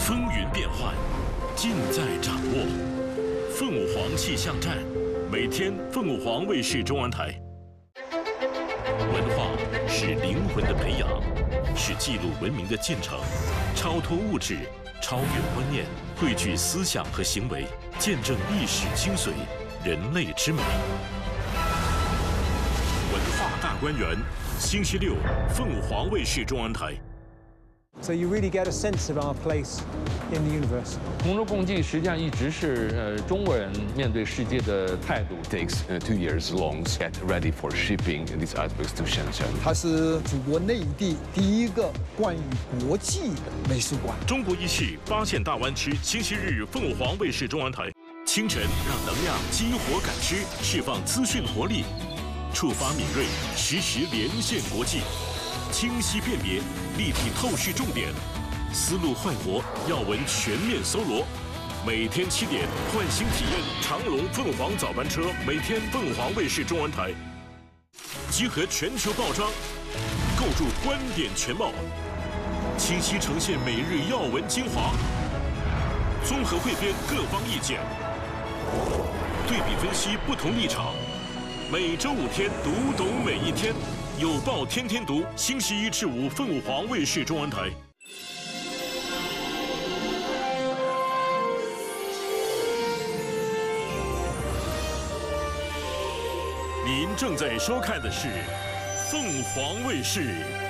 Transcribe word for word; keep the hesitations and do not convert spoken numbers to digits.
风云变幻，尽在掌握。凤舞凰气象站，每天凤舞凰卫视中文台。文化是灵魂的培养，是记录文明的进程，超脱物质，超越观念，汇聚思想和行为，见证历史精髓，人类之美。文化大观园，星期六，凤舞凰卫视中文台。 So you really get a sense of our place in the universe. 同舟共济实际上一直是呃中国人面对世界的态度。 It takes uh, two years long to get ready for shipping these artworks to Shenzhen. 它是祖国内地第一个关于国际的美术馆。 中国一市八线大湾区，星期日凤舞凰卫视中文台。清晨让能量激活感知，释放资讯活力，触发敏锐，实时连线国际。 清晰辨别，立体透视重点，思路焕活，要闻全面搜罗。每天七点，唤醒体验长荣凤凰早班车，每天凤凰卫视中文台，集合全球报章，构筑观点全貌，清晰呈现每日要闻精华，综合汇编各方意见，对比分析不同立场。每周五天，读懂每一天。 有报天天读，星期一至五，凤舞凰卫视中文台。您正在收看的是凤凰卫视